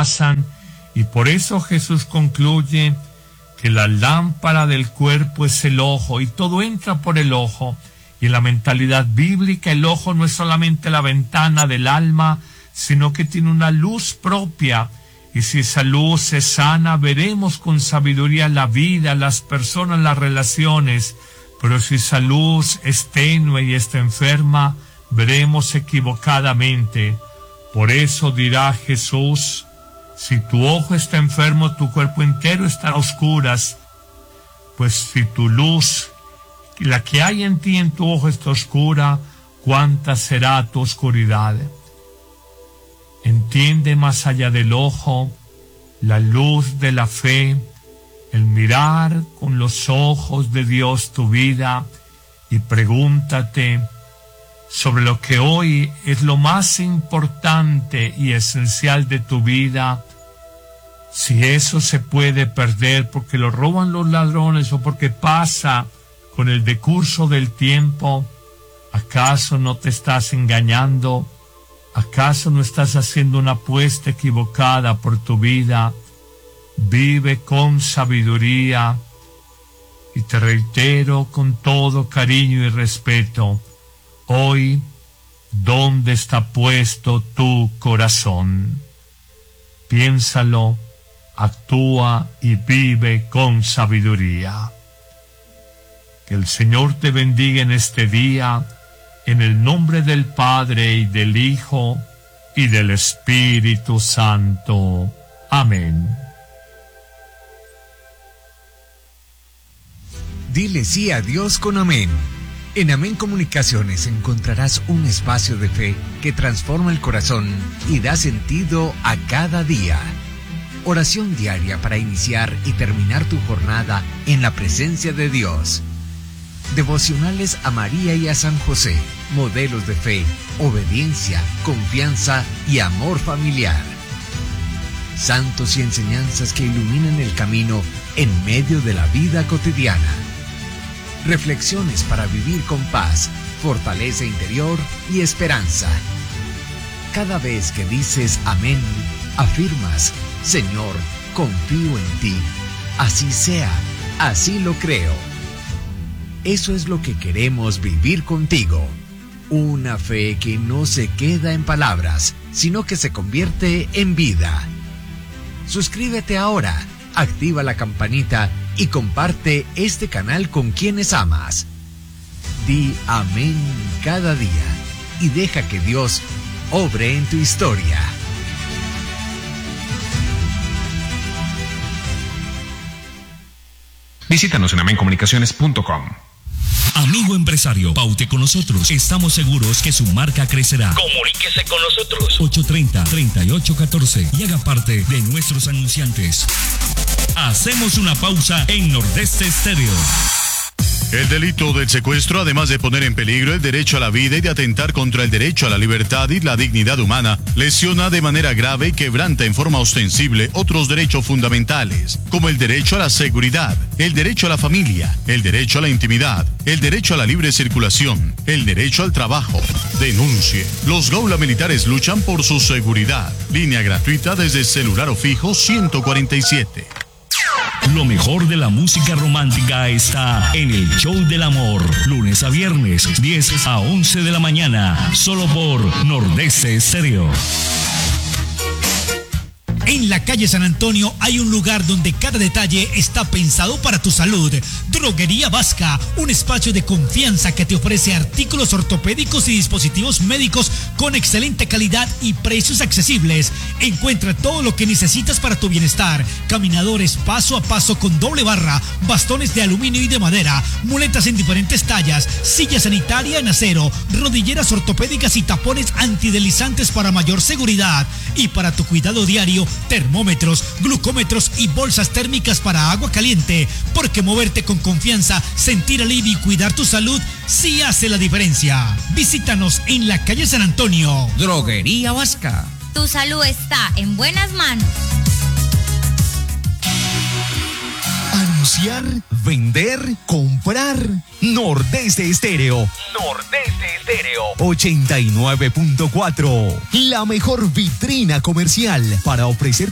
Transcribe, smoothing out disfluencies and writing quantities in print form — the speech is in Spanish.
pasan, y por eso Jesús concluye que la lámpara del cuerpo es el ojo, y todo entra por el ojo. Y en la mentalidad bíblica, el ojo no es solamente la ventana del alma, sino que tiene una luz propia. Y si esa luz es sana, veremos con sabiduría la vida, las personas, las relaciones. Pero si esa luz es tenue y está enferma, veremos equivocadamente. Por eso dirá Jesús: si tu ojo está enfermo, tu cuerpo entero estará a oscuras. Pues si tu luz, la que hay en ti, en tu ojo, está oscura, ¿cuánta será tu oscuridad? Entiende más allá del ojo la luz de la fe, el mirar con los ojos de Dios tu vida, y pregúntate sobre lo que hoy es lo más importante y esencial de tu vida. Si eso se puede perder porque lo roban los ladrones o porque pasa con el decurso del tiempo, ¿acaso no te estás engañando? ¿Acaso no estás haciendo una apuesta equivocada por tu vida? Vive con sabiduría, y te reitero con todo cariño y respeto, hoy, ¿dónde está puesto tu corazón? Piénsalo, actúa y vive con sabiduría. Que el Señor te bendiga en este día, en el nombre del Padre y del Hijo y del Espíritu Santo. Amén. Dile sí a Dios con amén. En Amén Comunicaciones encontrarás un espacio de fe que transforma el corazón y da sentido a cada día. Oración diaria para iniciar y terminar tu jornada en la presencia de Dios. Devocionales a María y a San José, modelos de fe, obediencia, confianza y amor familiar. Santos y enseñanzas que iluminan el camino en medio de la vida cotidiana. Reflexiones para vivir con paz, fortaleza interior y esperanza. Cada vez que dices amén, afirmas: Señor, confío en ti. Así sea, así lo creo. Eso es lo que queremos vivir contigo. Una fe que no se queda en palabras, sino que se convierte en vida. Suscríbete ahora, activa la campanita y comparte este canal con quienes amas. Di amén cada día y deja que Dios obre en tu historia. Visítanos en amencomunicaciones.com. Amigo empresario, paute con nosotros. Estamos seguros que su marca crecerá. Comuníquese con nosotros. 830-3814 y haga parte de nuestros anunciantes. Hacemos una pausa en Nordeste Estéreo. El delito del secuestro, además de poner en peligro el derecho a la vida y de atentar contra el derecho a la libertad y la dignidad humana, lesiona de manera grave y quebranta en forma ostensible otros derechos fundamentales, como el derecho a la seguridad, el derecho a la familia, el derecho a la intimidad, el derecho a la libre circulación, el derecho al trabajo. Denuncie. Los Gaula Militares luchan por su seguridad. Línea gratuita desde celular o fijo 147. Lo mejor de la música romántica está en el Show del Amor. Lunes a viernes, 10 a 11 de la mañana. Solo por Nordeste Estéreo. En la calle San Antonio hay un lugar donde cada detalle está pensado para tu salud. Droguería Vasca, un espacio de confianza que te ofrece artículos ortopédicos y dispositivos médicos con excelente calidad y precios accesibles. Encuentra todo lo que necesitas para tu bienestar: caminadores paso a paso con doble barra, bastones de aluminio y de madera, muletas en diferentes tallas, silla sanitaria en acero, rodilleras ortopédicas y tapones antideslizantes para mayor seguridad. Y para tu cuidado diario, termómetros, glucómetros y bolsas térmicas para agua caliente, porque moverte con confianza, sentir alivio y cuidar tu salud sí hace la diferencia. Visítanos en la calle San Antonio. Droguería Vasca. Tu salud está en buenas manos. Anunciar, vender, comprar. Nordeste Estéreo. Nordeste Estéreo. 89.4. La mejor vitrina comercial para ofrecer